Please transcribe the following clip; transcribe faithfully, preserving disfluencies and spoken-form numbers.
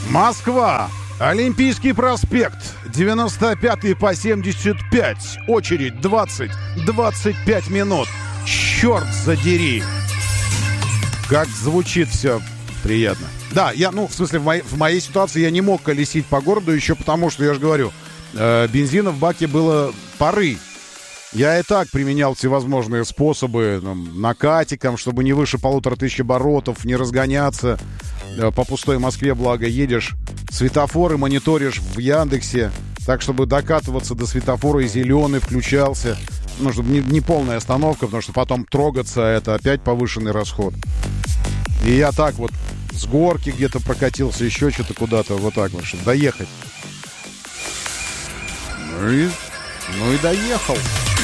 Москва. Олимпийский проспект. девяносто пятый по семьдесят пять. Очередь двадцать двадцать пять минут. Черт задери. Как звучит все приятно. Да, я, ну, в смысле, в моей, в моей ситуации я не мог колесить по городу еще потому, что, я же говорю, э, бензина в баке было поры. Я и так применял всевозможные способы, там, накатиком, чтобы не выше полутора тысяч оборотов, не разгоняться. Э, по пустой Москве, благо, едешь, светофоры мониторишь в Яндексе, так, чтобы докатываться до светофора, и зеленый включался. Ну, чтобы не, не полная остановка, потому что потом трогаться — это опять повышенный расход. И я так вот с горки где-то прокатился, еще что-то куда-то, вот так вот, чтобы доехать. Ну и, ну и доехал.